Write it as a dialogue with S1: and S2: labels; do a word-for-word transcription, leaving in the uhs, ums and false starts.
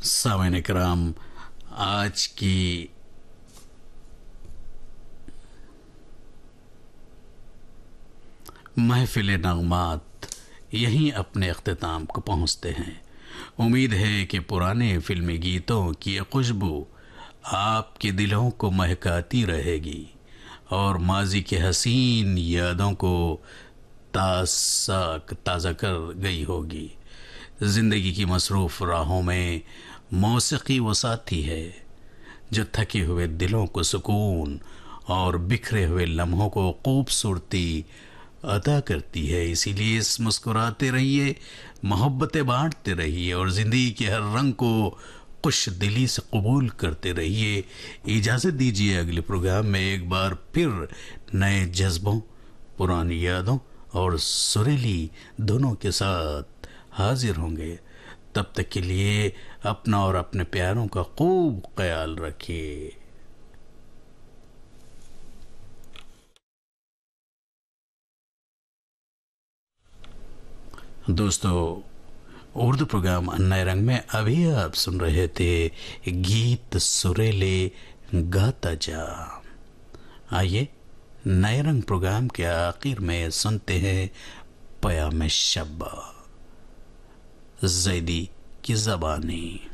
S1: सामईन इकराम, आज की महफिल नगमात यहीं अपने अख्तिताम को पहुँचते हैं। उम्मीद है कि पुराने फिल्मी गीतों की खुशबू आपके दिलों को महकाती रहेगी और माजी के हसीन यादों को ताज़ा ताज़ा कर गई होगी। ज़िंदगी की मसरूफ़ राहों में मौसीकी वो साथी है जो थके हुए दिलों को सुकून और बिखरे हुए लम्हों को खूबसूरती अता करती है। इसीलिए इस मुस्कुराते रहिए, मोहब्बतें बांटते रहिए और ज़िंदगी के हर रंग को खुश दिली से कबूल करते रहिए। इजाज़त दीजिए, अगले प्रोग्राम में एक बार फिर नए जज्बों, पुरानी यादों और सुरीली धुनों के साथ हाजिर होंगे। तब तक के लिए अपना और अपने प्यारों का खूब ख्याल रखिए। दोस्तों, उर्दू प्रोग्राम नए रंग में अभी आप सुन रहे थे गीत सुरीले गाता जा। आइए नए रंग प्रोग्राम के आखिर में सुनते हैं पयाम शब, ज़ैदी की ज़बानी।